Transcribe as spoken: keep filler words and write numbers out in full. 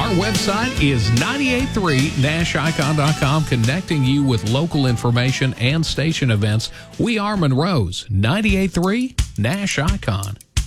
Our website is nine eight three nash icon dot com, connecting you with local information and station events. We are Monroe's ninety-eight point three Nash Icon.